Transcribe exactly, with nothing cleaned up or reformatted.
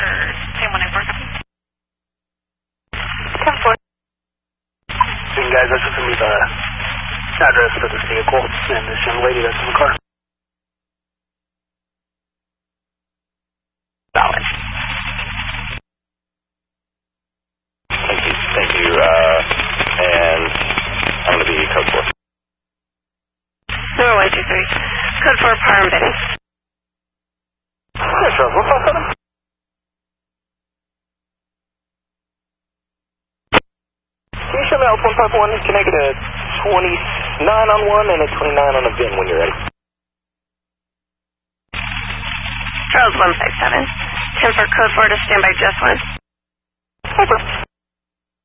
same one in Berkeley. ten four. You guys, that's just going to be the address of this vehicle and this young lady that's in the car. Solid. Thank you. Thank you. Uh, and I'm going to be code four. Number one two three. Code four, Parham Benny. Yeah, Charles, what's up, Adam? Can you show me out one five one? Can I get a twenty-nine on one and a twenty-nine on a V I N when you're ready? Charles one five seven. ten for code four to stand by just one. Hyper.